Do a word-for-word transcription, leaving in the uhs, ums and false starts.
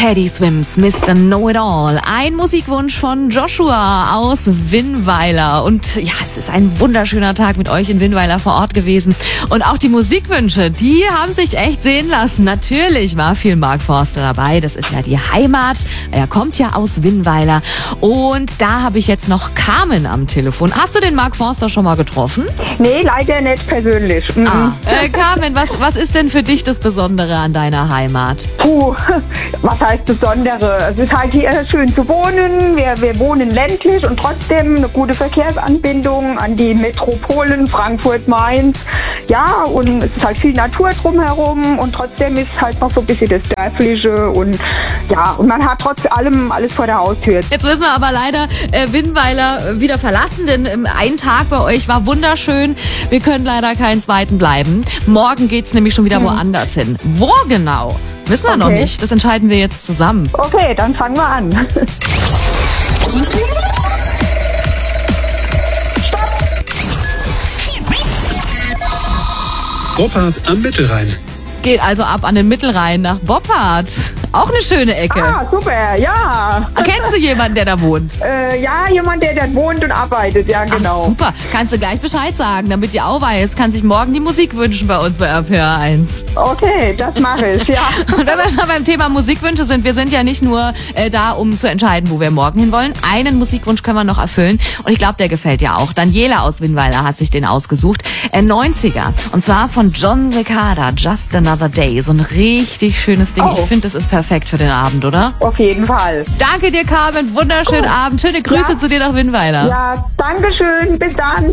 Teddy Swims, Mister Know-It-All. Ein Musikwunsch von Joshua aus Winnweiler. Und ja, es ist ein wunderschöner Tag mit euch in Winnweiler vor Ort gewesen. Und auch die Musikwünsche, die haben sich echt sehen lassen. Natürlich war viel Mark Forster dabei. Das ist ja die Heimat. Er kommt ja aus Winnweiler. Und da habe ich jetzt noch Carmen am Telefon. Hast du den Mark Forster schon mal getroffen? Nee, leider nicht persönlich. Mhm. Ah, äh, Carmen, was, was ist denn für dich das Besondere an deiner Heimat? Puh, was heißt Besondere? Es ist halt hier schön zu wohnen. Wir, wir wohnen ländlich und trotzdem eine gute Verkehrsanbindung an die Metropolen Frankfurt, Mainz. Ja, und es ist halt viel Natur drumherum und trotzdem ist halt noch so ein bisschen das Dörfliche und ja, und man hat trotz allem alles vor der Haustür. Jetzt müssen wir aber leider äh, Winnweiler wieder verlassen, denn ähm, ein Tag bei euch war wunderschön. Wir können leider keinen zweiten bleiben. Morgen geht's nämlich schon wieder hm. woanders hin. Wo genau? Wissen wir okay. noch nicht. Das entscheiden wir jetzt zusammen. Okay, dann fangen wir an. Boppard am Mittelrhein. Geht also ab an den Mittelrhein nach Boppard. Auch eine schöne Ecke. Ah, super, ja. Kennst du jemanden, der da wohnt? Äh, ja, jemand, der da wohnt und arbeitet, ja, genau. Ach, super. Kannst du gleich Bescheid sagen, damit die auch weiß, kann sich morgen die Musik wünschen bei uns bei R P R eins. Okay, das mache ich, ja. Und wenn wir schon beim Thema Musikwünsche sind, wir sind ja nicht nur äh, da, um zu entscheiden, wo wir morgen hin wollen. Einen Musikwunsch können wir noch erfüllen und ich glaube, der gefällt dir auch. Daniela aus Winnweiler hat sich den ausgesucht. Äh, neunziger. Und zwar von John Cicada, Just Another Day. So ein richtig schönes Ding. Oh. Ich finde, das ist perfekt für den Abend, oder? Auf jeden Fall. Danke dir, Carmen. Wunderschönen Abend. Schöne Grüße ja. zu dir nach Winnweiler. Ja, danke schön. Bis dann.